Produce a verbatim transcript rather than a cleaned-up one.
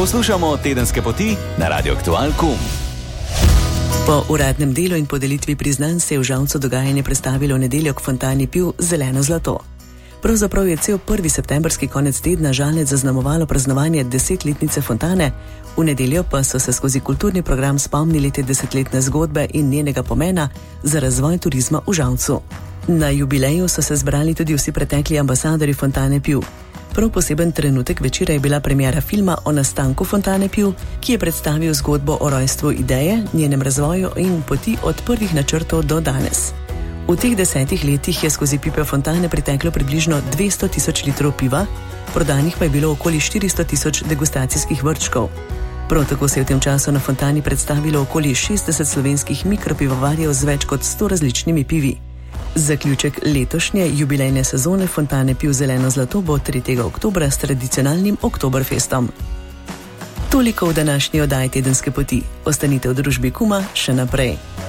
Poslušamo Tedenske poti na Radio Aktual pika com. Po uradnem delu in podelitvi priznanj se je v Žalcu dogajanje predstavilo v nedeljo k fontani piv Zeleno zlato. Pravzaprav je cel prvi septembrski konec tedna Žalec zaznamovalo praznovanje desetletnice fontane, v nedeljo pa so se skozi kulturni program spomnili te desetletne zgodbe in njenega pomena za razvoj turizma v Žalcu. Na jubileju so se zbrali tudi vsi pretekli ambasadorji fontane piv. Prav poseben trenutek večera je bila premiera filma o nastanku fontane piv, ki je predstavil zgodbo o rojstvu ideje, njenem razvoju in poti od prvih načrtov do danes. V teh desetih letih je skozi pipe fontane priteklo približno dvesto tisoč litrov piva, prodanih pa je bilo okoli štiristo tisoč degustacijskih vrčkov. Prav tako se je v tem času na fontani predstavilo okoli šestdeset slovenskih mikropivovarjev z več kot sto različnimi pivi. Zaključek letošnje jubilejne sezone fontane piv Zeleno zlato bo tretjega oktobra s tradicionalnim Oktoberfestom. Toliko v današnji oddaji Tedenske poti. Ostanite v družbi Kuma še naprej.